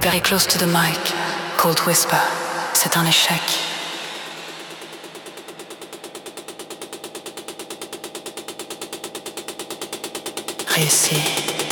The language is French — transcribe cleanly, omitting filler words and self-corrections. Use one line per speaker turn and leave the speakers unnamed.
very close to the mic, cold whisper, c'est un échec. Réussi.